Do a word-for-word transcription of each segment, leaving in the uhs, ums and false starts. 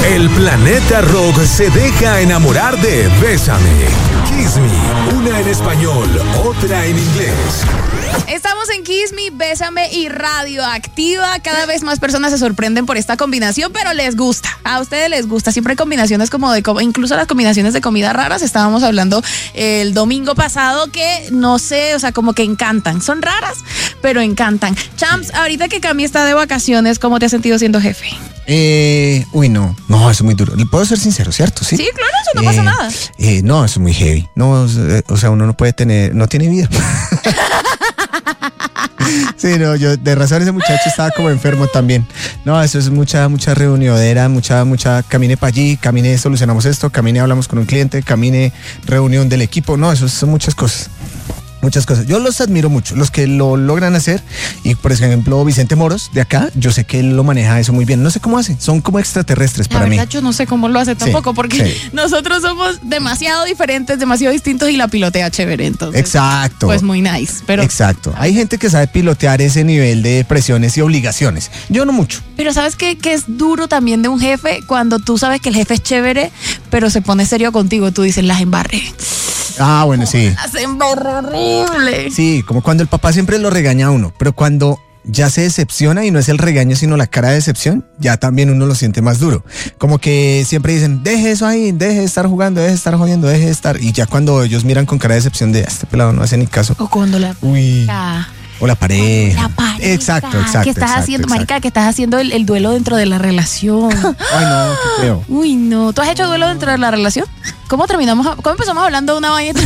El planeta rock se deja enamorar de Bésame. Kiss Me, una en español, otra en inglés. Estamos en Kiss Me, Bésame y Radioactiva. Cada vez más personas se sorprenden por esta combinación, pero les gusta. A ustedes les gusta. Siempre hay combinaciones como de, incluso las combinaciones de comida raras. Estábamos hablando el domingo pasado que no sé, o sea, como que encantan. Son raras, pero encantan. Champs, ahorita que Cami está de vacaciones, ¿cómo te has sentido siendo jefe? Eh, uy, no, no, eso es muy duro. Puedo ser sincero, ¿cierto? Sí, sí, claro, eso no eh, pasa nada. Eh, no, eso es muy heavy. No, o sea, uno no puede tener, no tiene vida. Sí, no, yo de razón ese muchacho estaba como enfermo también. No, eso es mucha, mucha reunidera, mucha, mucha, camine para allí, camine, solucionamos esto, camine, hablamos con un cliente, camine, reunión del equipo. No, eso son muchas cosas. Muchas cosas. Yo los admiro mucho, los que lo logran hacer. Y por ejemplo, Vicente Moros, de acá, yo sé que él lo maneja eso muy bien. No sé cómo hace, son como extraterrestres para mí. La mí. verdad, yo no sé cómo lo hace tampoco, sí, porque sí. nosotros somos demasiado diferentes, demasiado distintos y la pilotea chévere, entonces. Exacto. Pues muy nice, pero. Exacto. Hay gente que sabe pilotear ese nivel de presiones y obligaciones. Yo no mucho. Pero ¿sabes qué? Que es duro también de un jefe cuando tú sabes que el jefe es chévere, pero se pone serio contigo. Tú dices, las embarré. Ah, bueno, sí. Las embarré horrible. Sí, como cuando el papá siempre lo regaña a uno, pero cuando ya se decepciona y no es el regaño sino la cara de decepción, ya también uno lo siente más duro. Como que siempre dicen, deje eso ahí, deje de estar jugando, deje de estar jodiendo, deje de estar. Y ya cuando ellos miran con cara de decepción de este pelado no hace ni caso. O cuando la... Uy. O la pareja. La pareja. Exacto, exacto. ¿Qué estás exacto, haciendo, exacto. marica? Que estás haciendo el, el duelo dentro de la relación. Ay, no, qué feo. Uy, no. ¿Tú has hecho duelo dentro de la relación? ¿Cómo terminamos? A, ¿Cómo empezamos hablando de una vaina?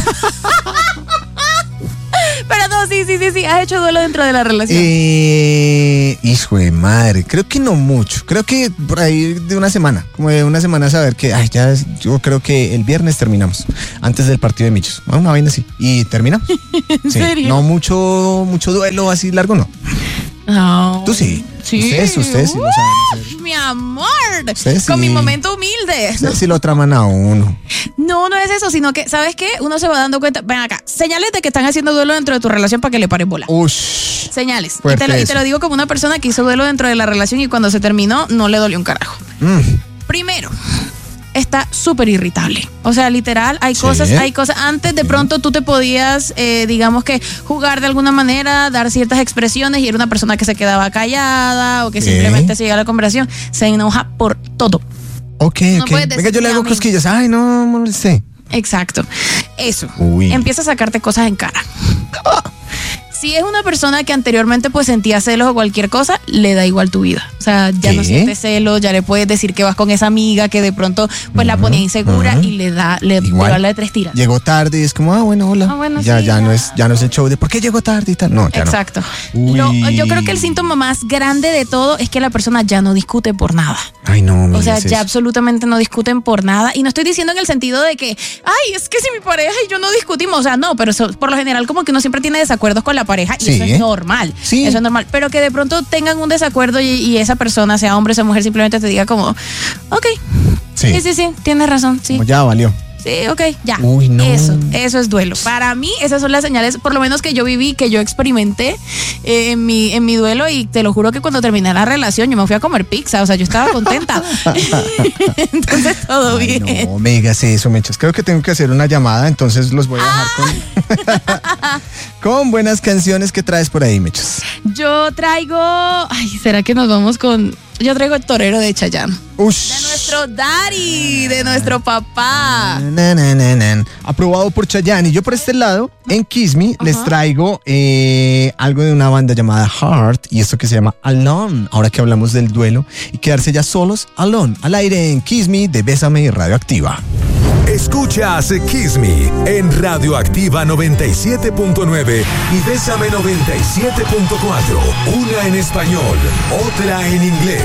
Pero no, sí, sí, sí, sí. ¿Has hecho duelo dentro de la relación? Eh, hijo de madre, creo que no mucho. Creo que por ahí de una semana, como de una semana saber que, ay, ya, es, yo creo que el viernes terminamos, antes del partido de Michos. Una vaina así. Y terminamos. ¿En sí, serio? No mucho, mucho duelo así largo, no. No. Tú sí. Sí. Ustedes, ustedes sí lo saben hacer. Mi amor. Ustedes Con sí. mi momento humilde. Ustedes sí lo traman a uno. No, no es eso, sino que, ¿sabes qué? Uno se va dando cuenta. Ven acá, señales de que están haciendo duelo dentro de tu relación para que le paren bola. Ush. Señales. Y Fuerte te, lo, y eso. te lo digo como una persona que hizo duelo dentro de la relación y cuando se terminó no le dolió un carajo. Mm. Primero, está súper irritable. O sea, literal, hay Sí. cosas, hay cosas. Antes de pronto tú te podías, eh, digamos que jugar de alguna manera, dar ciertas expresiones y era una persona que se quedaba callada o que Sí. simplemente seguía la conversación. Se enoja por todo. Ok, No ok. puedes decir Venga, yo le hago amén. cosquillas. Ay, no, no lo sé. Exacto. Eso. Uy. Empieza a sacarte cosas en cara. Si es una persona que anteriormente pues sentía celos o cualquier cosa, le da igual tu vida. O sea, ya ¿Qué? no sientes celos, ya le puedes decir que vas con esa amiga que de pronto pues la ponía insegura ajá. y le da, le Igual. da la de tres tiras. Llegó tarde y es como, ah, bueno, hola. Ah, bueno, ya, sí, ya, ya. no es, ya no es el show de por qué llegó tarde y tal. No, ya Exacto. no. Lo- Uy. yo creo que el síntoma más grande de todo es que la persona ya no discute por nada. Ay, no, O sea, mira, ya eso. absolutamente no discuten por nada. Y no estoy diciendo en el sentido de que, ay, es que si mi pareja y yo no discutimos. O sea, no, pero eso, por lo general como que uno siempre tiene desacuerdos con la pareja y Sí, eso es ¿eh? normal. Sí. Eso es normal. Pero que de pronto tengan un desacuerdo y, y esa persona, sea hombre o sea mujer, simplemente te diga como, ok, Sí. sí, sí, sí, tienes razón, sí. Como ya valió. Sí, ok, ya. Uy, no. Eso, eso es duelo. Para mí, esas son las señales, por lo menos que yo viví, que yo experimenté eh, en, mi, en mi duelo. Y te lo juro que cuando terminé la relación, yo me fui a comer pizza. O sea, yo estaba contenta. Entonces, todo Ay, bien. no, me digas eso, Mechas. Creo que tengo que hacer una llamada, entonces los voy a dejar con, con buenas canciones que traes por ahí, Mechas. Yo traigo. Ay, ¿será que nos vamos con.? Yo traigo el torero de Chayanne. Ush. De nuestro daddy, de nuestro papá. Na, na, na, na. Aprobado por Chayanne. Y yo por este lado, en Kiss Me, Ajá. les traigo eh, algo de una banda llamada Heart y esto que se llama Alone. Ahora que hablamos del duelo y quedarse ya solos, Alone, al aire en Kiss Me de Bésame y Radioactiva. Escuchas Kiss Me en Radioactiva noventa y siete punto nueve y Bésame noventa y siete punto cuatro. Una en español, otra en inglés.